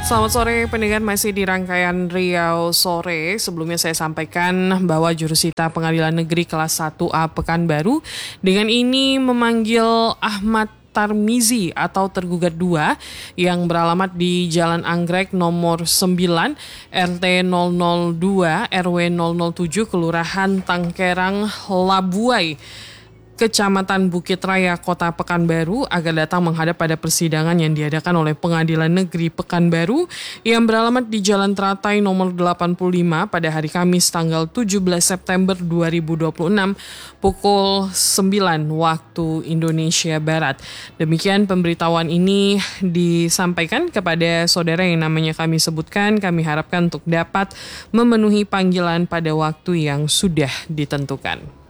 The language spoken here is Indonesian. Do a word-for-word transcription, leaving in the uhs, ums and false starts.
Selamat sore pendengar, masih di rangkaian Riau Sore. Sebelumnya saya sampaikan bahwa jurusita Pengadilan Negeri kelas satu A Pekanbaru dengan ini memanggil Ahmad Tarmizi atau tergugat dua yang beralamat di Jalan Anggrek nomor sembilan R T nol nol dua R W nol nol tujuh Kelurahan Tangkerang Labuai, Kecamatan Bukit Raya, Kota Pekanbaru agar datang menghadap pada persidangan yang diadakan oleh Pengadilan Negeri Pekanbaru yang beralamat di Jalan Teratai nomor delapan puluh lima pada hari Kamis tanggal tujuh belas September dua ribu dua puluh enam pukul sembilan waktu Indonesia Barat. Demikian pemberitahuan ini disampaikan kepada saudara yang namanya kami sebutkan. Kami harapkan untuk dapat memenuhi panggilan pada waktu yang sudah ditentukan.